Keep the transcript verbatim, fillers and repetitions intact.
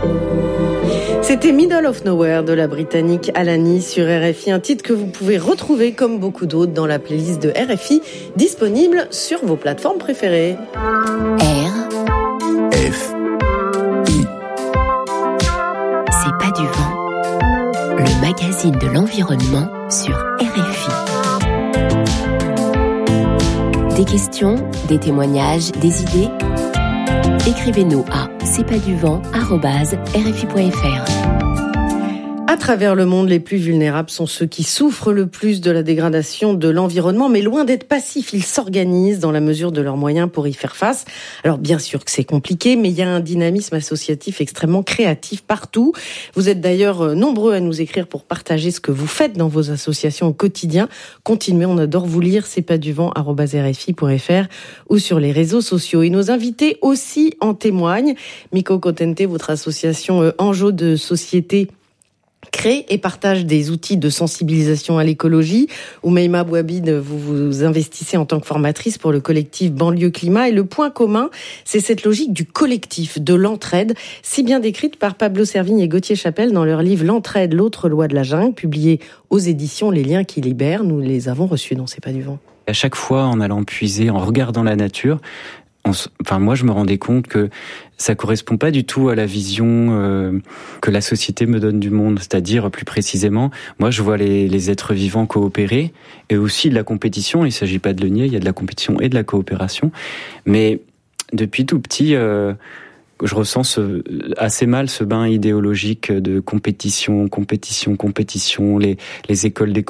C'était Middle of Nowhere de la Britannique Alani sur R F I, un titre que vous pouvez retrouver comme beaucoup d'autres dans la playlist de R F I, disponible sur vos plateformes préférées. R F I. C'est pas du vent, le magazine de l'environnement sur R F I. Des questions, des témoignages, des idées ? Écrivez-nous à c'est pas du vent arobase r f i point f r. À travers le monde, les plus vulnérables sont ceux qui souffrent le plus de la dégradation de l'environnement, mais loin d'être passifs, ils s'organisent dans la mesure de leurs moyens pour y faire face. Alors bien sûr que c'est compliqué, mais il y a un dynamisme associatif extrêmement créatif partout. Vous êtes d'ailleurs nombreux à nous écrire pour partager ce que vous faites dans vos associations au quotidien. Continuez, on adore vous lire, c'est pas du vent arobase r f i point f r ou sur les réseaux sociaux. Et nos invités aussi en témoignent. Miko Kotente, votre association Enjeux de Société, crée et partage des outils de sensibilisation à l'écologie. Oumeima Bouabid, vous vous investissez en tant que formatrice pour le collectif Banlieue Climat. Et le point commun, c'est cette logique du collectif, de l'entraide, si bien décrite par Pablo Servigne et Gauthier Chapelle dans leur livre L'entraide, l'autre loi de la jungle, publié aux éditions Les Liens qui libèrent. Nous les avons reçus dans C'est pas du vent. À chaque fois, en allant puiser, en regardant la nature, on, enfin moi je me rendais compte que ça correspond pas du tout à la vision euh, que la société me donne du monde. C'est-à-dire, plus précisément, moi je vois les, les êtres vivants coopérer et aussi de la compétition. Il s'agit pas de le nier, il y a de la compétition et de la coopération. Mais depuis tout petit, euh, je ressens ce, assez mal ce bain idéologique de compétition, compétition, compétition. Les, les écoles d'écologie